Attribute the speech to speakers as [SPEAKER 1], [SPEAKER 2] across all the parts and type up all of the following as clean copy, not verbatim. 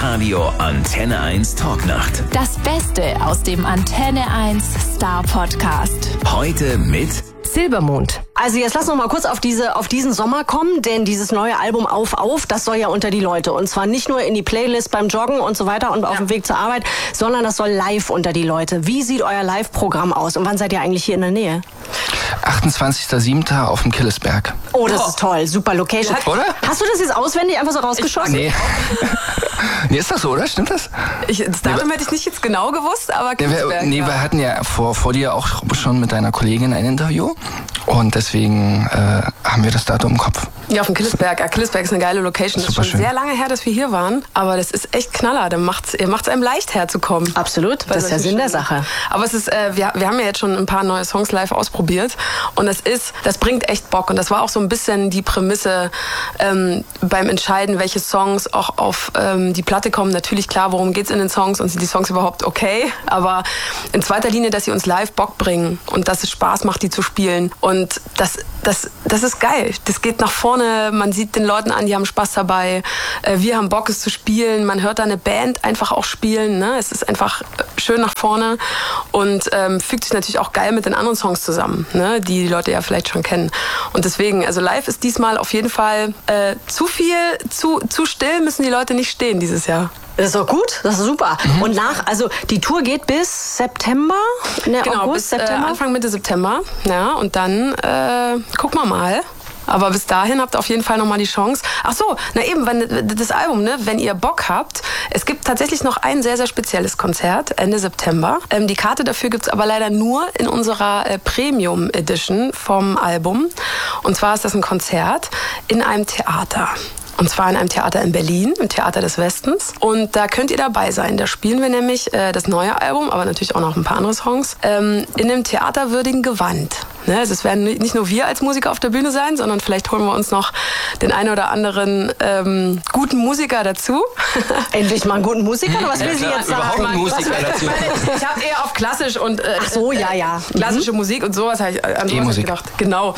[SPEAKER 1] Live-Radio Antenne 1 Talknacht.
[SPEAKER 2] Das Beste aus dem Antenne 1 Star Podcast.
[SPEAKER 1] Heute mit
[SPEAKER 3] Silbermond. Also jetzt lass noch mal kurz auf diesen Sommer kommen, denn dieses neue Album Auf, das soll ja unter die Leute. Und zwar nicht nur in die Playlist beim Joggen und so weiter und auf dem Weg zur Arbeit, sondern das soll live unter die Leute. Wie sieht euer Live-Programm aus und wann seid ihr eigentlich hier in der Nähe?
[SPEAKER 4] 28.07. auf dem Killesberg.
[SPEAKER 3] Oh, das ist toll. Super Location.
[SPEAKER 4] Oder?
[SPEAKER 3] Hast du das jetzt auswendig einfach so rausgeschossen?
[SPEAKER 4] Nee. Nee, ist das so, oder? Stimmt das?
[SPEAKER 5] Das Datum hätte ich nicht jetzt genau gewusst, aber Killesberg,
[SPEAKER 4] wir hatten ja vor dir auch schon mit deiner Kollegin ein Interview und deswegen haben wir das Datum im Kopf.
[SPEAKER 5] Ja, auf dem Killesberg. Ja, Killesberg ist eine geile Location. Das ist schon
[SPEAKER 4] schön.
[SPEAKER 5] sehr lange her, dass wir hier waren, aber das ist echt Knaller. Da macht's einem leicht herzukommen.
[SPEAKER 3] Absolut, das ist der Sinn der Sache.
[SPEAKER 5] Aber es ist, wir haben ja jetzt schon ein paar neue Songs live ausprobiert und das bringt echt Bock. Und das war auch so ein bisschen die Prämisse beim Entscheiden, welche Songs auch auf die Platte kommen. Natürlich klar, worum geht's in den Songs und sind die Songs überhaupt okay, aber in zweiter Linie, dass sie uns live Bock bringen und dass es Spaß macht, die zu spielen. Und das ist geil. Das geht nach vorne, man sieht den Leuten an, die haben Spaß dabei. Wir haben Bock, es zu spielen. Man hört da eine Band einfach auch spielen. Ne? Es ist einfach schön nach vorne und fügt sich natürlich auch geil mit den anderen Songs zusammen, ne? Die Leute ja vielleicht schon kennen. Und deswegen, also live ist diesmal auf jeden Fall zu still müssen die Leute nicht stehen dieses Jahr.
[SPEAKER 3] Das ist doch gut, das ist super. Und also die Tour geht bis September?
[SPEAKER 5] Genau,
[SPEAKER 3] August,
[SPEAKER 5] bis
[SPEAKER 3] September?
[SPEAKER 5] Anfang Mitte September. Ja, und dann gucken wir mal. Aber bis dahin habt ihr auf jeden Fall nochmal die Chance. Ach so, das Album, ne, wenn ihr Bock habt. Es gibt tatsächlich noch ein sehr, sehr spezielles Konzert Ende September. Die Karte dafür gibt's aber leider nur in unserer Premium Edition vom Album. Und zwar ist das ein Konzert in einem Theater. Und zwar in einem Theater in Berlin, im Theater des Westens. Und da könnt ihr dabei sein. Da spielen wir nämlich das neue Album, aber natürlich auch noch ein paar andere Songs, in einem theaterwürdigen Gewand. Ne? Also es werden nicht nur wir als Musiker auf der Bühne sein, sondern vielleicht holen wir uns noch den einen oder anderen guten Musiker dazu.
[SPEAKER 3] Endlich mal einen guten Musiker? Oder was will sie jetzt sagen?
[SPEAKER 4] Überhaupt einen Musiker dazu.
[SPEAKER 5] Ich habe eher auf klassisch und
[SPEAKER 3] Ach so, ja.
[SPEAKER 5] klassische Musik und sowas habe ich an sowas gedacht. Genau.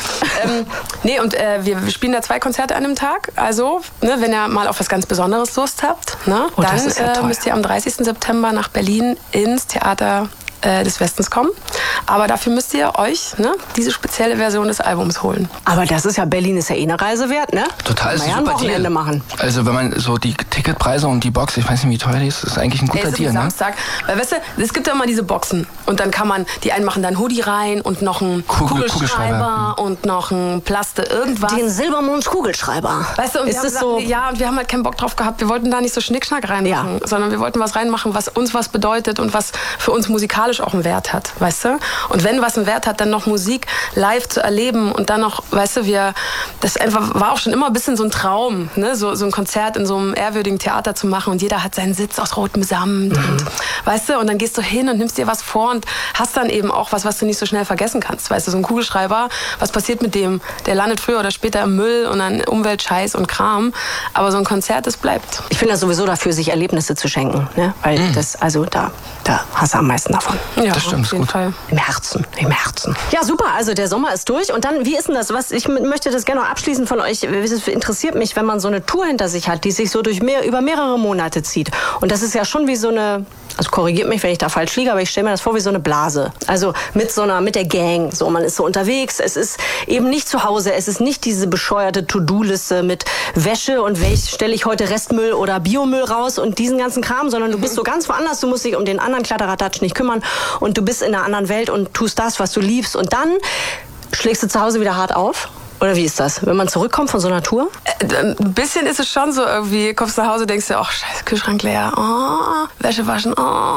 [SPEAKER 5] Wir spielen da 2 Konzerte an einem Tag. Also, ne, wenn ihr mal auf was ganz Besonderes Lust habt, ne, dann müsst ihr am 30. September nach Berlin ins Theater des Westens kommen. Aber dafür müsst ihr euch diese spezielle Version des Albums holen.
[SPEAKER 3] Aber Berlin ist ja eine Reise wert, ne?
[SPEAKER 4] Total, ist
[SPEAKER 3] ein
[SPEAKER 4] super
[SPEAKER 3] Wochenende
[SPEAKER 4] Deal.
[SPEAKER 3] machen.
[SPEAKER 4] Also wenn man so die Ticketpreise und die Box, ich weiß nicht, wie teuer die ist eigentlich ein guter Deal, ne?
[SPEAKER 5] Samstag. Weil, weißt du, es gibt ja immer diese Boxen. Und dann die einen machen dann Hoodie rein und noch einen Kugelschreiber und noch ein Plaste irgendwas.
[SPEAKER 3] Den Silbermonds Kugelschreiber.
[SPEAKER 5] Weißt du, und
[SPEAKER 3] ist das so?
[SPEAKER 5] Ja, und wir haben halt keinen Bock drauf gehabt. Wir wollten da nicht so Schnickschnack reinmachen, sondern wir wollten was reinmachen, was uns was bedeutet und was für uns musikalisch auch einen Wert hat, weißt du? Und wenn was einen Wert hat, dann noch Musik live zu erleben und dann noch, weißt du, das einfach war auch schon immer ein bisschen so ein Traum, ne? So ein Konzert in so einem ehrwürdigen Theater zu machen und jeder hat seinen Sitz aus rotem Samt und, weißt du, und dann gehst du hin und nimmst dir was vor und hast dann eben auch was du nicht so schnell vergessen kannst, weißt du, so ein Kugelschreiber, was passiert mit dem? Der landet früher oder später im Müll und an Umweltscheiß und Kram, aber so ein Konzert, das bleibt.
[SPEAKER 3] Ich finde das sowieso dafür, sich Erlebnisse zu schenken, ne? Weil da hast du am meisten davon.
[SPEAKER 5] Ja,
[SPEAKER 4] das stimmt,
[SPEAKER 5] auf jeden Fall.
[SPEAKER 3] Im Herzen. Ja, super. Also der Sommer ist durch. Und dann, wie ist denn das? Ich möchte das gerne noch abschließen von euch. Es interessiert mich, wenn man so eine Tour hinter sich hat, die sich so über mehrere Monate zieht. Und das ist ja schon wie so eine, also korrigiert mich, wenn ich da falsch liege, aber ich stelle mir das vor wie so eine Blase. Also mit der Gang. So, man ist so unterwegs. Es ist eben nicht zu Hause. Es ist nicht diese bescheuerte To-Do-Liste mit Wäsche und stelle ich heute Restmüll oder Biomüll raus und diesen ganzen Kram, sondern du bist so ganz woanders. Du musst dich um den anderen Kladderadatsch nicht kümmern und du bist in einer anderen Welt und tust das, was du liebst. Und dann schlägst du zu Hause wieder hart auf? Oder wie ist das, wenn man zurückkommt von so einer Tour?
[SPEAKER 5] Ein bisschen ist es schon so irgendwie, kommst nach Hause, denkst dir, ach scheiße, Kühlschrank leer, Wäsche waschen,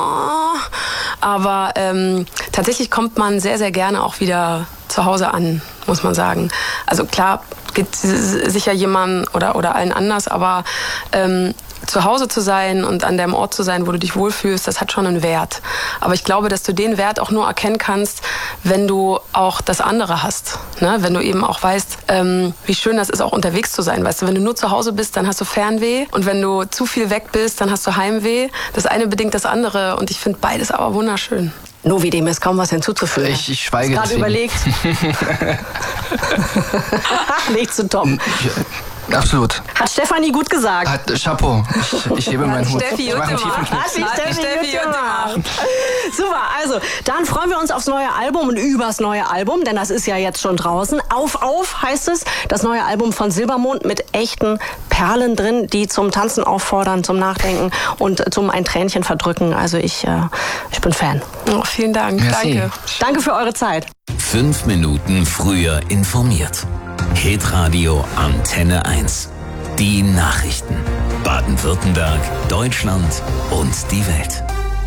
[SPEAKER 5] Aber tatsächlich kommt man sehr, sehr gerne auch wieder zu Hause an, muss man sagen. Also klar, geht sicher jemandem oder allen anders, aber zu Hause zu sein und an dem Ort zu sein, wo du dich wohlfühlst, das hat schon einen Wert. Aber ich glaube, dass du den Wert auch nur erkennen kannst, wenn du auch das andere hast. Ne? Wenn du eben auch weißt, wie schön das ist, auch unterwegs zu sein. Weißt du, wenn du nur zu Hause bist, dann hast du Fernweh. Und wenn du zu viel weg bist, dann hast du Heimweh. Das eine bedingt das andere. Und ich finde beides aber wunderschön.
[SPEAKER 3] Novi, dem ist kaum was hinzuzufügen.
[SPEAKER 4] Ich schweige
[SPEAKER 3] gerade überlegt. Nicht zu Tom.
[SPEAKER 4] Absolut.
[SPEAKER 3] Hat Stefanie gut gesagt.
[SPEAKER 4] Chapeau. Ich hebe meinen Hut.
[SPEAKER 5] Steffi
[SPEAKER 4] Ich mache einen
[SPEAKER 5] gut
[SPEAKER 4] tiefen
[SPEAKER 5] gemacht.
[SPEAKER 4] Schnitt.
[SPEAKER 3] Hat die Steffi gut gemacht. Super, also dann freuen wir uns aufs neue Album und übers neue Album, denn das ist ja jetzt schon draußen. Auf heißt es, das neue Album von Silbermond mit echten Perlen drin, die zum Tanzen auffordern, zum Nachdenken und zum ein Tränchen verdrücken. Also ich bin Fan.
[SPEAKER 5] Oh, vielen Dank.
[SPEAKER 4] Merci.
[SPEAKER 5] Danke.
[SPEAKER 3] Danke für eure Zeit.
[SPEAKER 1] 5 Minuten früher informiert. Hitradio Antenne 1. Die Nachrichten. Baden-Württemberg, Deutschland und die Welt.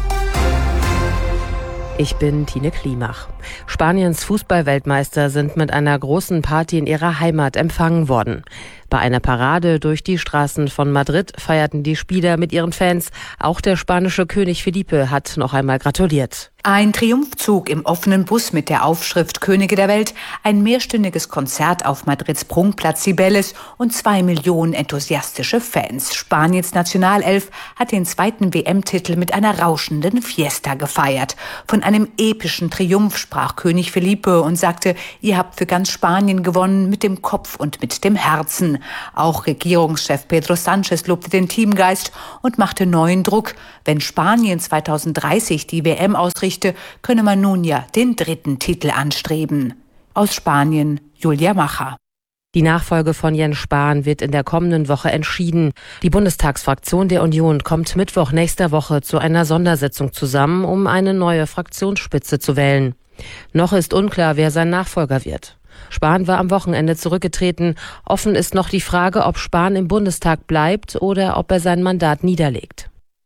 [SPEAKER 6] Ich bin Tine Klimach. Spaniens Fußballweltmeister sind mit einer großen Party in ihrer Heimat empfangen worden. Bei einer Parade durch die Straßen von Madrid feierten die Spieler mit ihren Fans. Auch der spanische König Felipe hat noch einmal gratuliert.
[SPEAKER 7] Ein Triumphzug im offenen Bus mit der Aufschrift Könige der Welt, ein mehrstündiges Konzert auf Madrids Prunkplatz Cibeles und 2 Millionen enthusiastische Fans. Spaniens Nationalelf hat den 2. WM-Titel mit einer rauschenden Fiesta gefeiert. Von einem epischen Triumph sprach König Felipe und sagte, ihr habt für ganz Spanien gewonnen, mit dem Kopf und mit dem Herzen. Auch Regierungschef Pedro Sánchez lobte den Teamgeist und machte neuen Druck. Wenn Spanien 2030 die WM ausrichte, könne man nun ja den 3. Titel anstreben. Aus Spanien, Julia Macher.
[SPEAKER 6] Die Nachfolge von Jens Spahn wird in der kommenden Woche entschieden. Die Bundestagsfraktion der Union kommt Mittwoch nächster Woche zu einer Sondersitzung zusammen, um eine neue Fraktionsspitze zu wählen. Noch ist unklar, wer sein Nachfolger wird. Spahn war am Wochenende zurückgetreten. Offen ist noch die Frage, ob Spahn im Bundestag bleibt oder ob er sein Mandat niederlegt.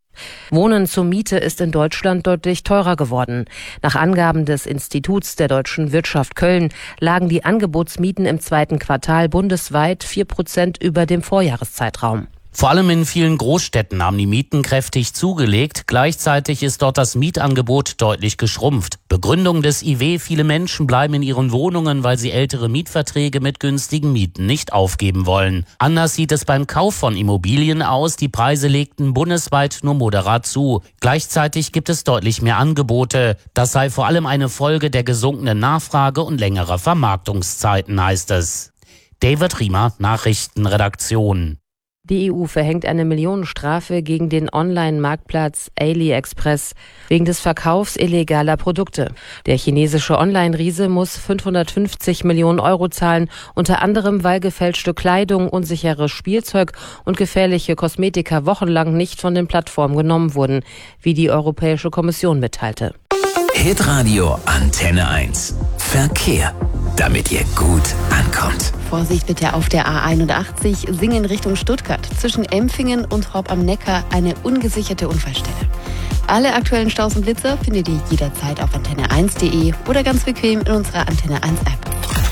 [SPEAKER 6] Wohnen zur Miete ist in Deutschland deutlich teurer geworden. Nach Angaben des Instituts der deutschen Wirtschaft Köln lagen die Angebotsmieten im 2. Quartal bundesweit 4% über dem Vorjahreszeitraum.
[SPEAKER 8] Vor allem in vielen Großstädten haben die Mieten kräftig zugelegt. Gleichzeitig ist dort das Mietangebot deutlich geschrumpft. Begründung des IW: viele Menschen bleiben in ihren Wohnungen, weil sie ältere Mietverträge mit günstigen Mieten nicht aufgeben wollen. Anders sieht es beim Kauf von Immobilien aus. Die Preise legten bundesweit nur moderat zu. Gleichzeitig gibt es deutlich mehr Angebote. Das sei vor allem eine Folge der gesunkenen Nachfrage und längerer Vermarktungszeiten, heißt es. David Riemer, Nachrichtenredaktion.
[SPEAKER 6] Die EU verhängt eine Millionenstrafe gegen den Online-Marktplatz AliExpress wegen des Verkaufs illegaler Produkte. Der chinesische Online-Riese muss 550 Millionen Euro zahlen, unter anderem weil gefälschte Kleidung, unsicheres Spielzeug und gefährliche Kosmetika wochenlang nicht von den Plattformen genommen wurden, wie die Europäische Kommission mitteilte.
[SPEAKER 1] Hitradio Antenne 1. Verkehr. Damit ihr gut ankommt.
[SPEAKER 9] Vorsicht bitte auf der A81 Singen Richtung Stuttgart. Zwischen Empfingen und Horb am Neckar eine ungesicherte Unfallstelle. Alle aktuellen Staus und Blitzer findet ihr jederzeit auf antenne1.de oder ganz bequem in unserer Antenne 1 App.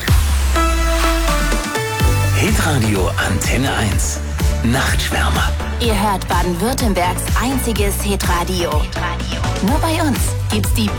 [SPEAKER 1] Hitradio Antenne 1. Nachtschwärmer.
[SPEAKER 2] Ihr hört Baden-Württembergs einziges Hitradio. Nur bei uns gibt's die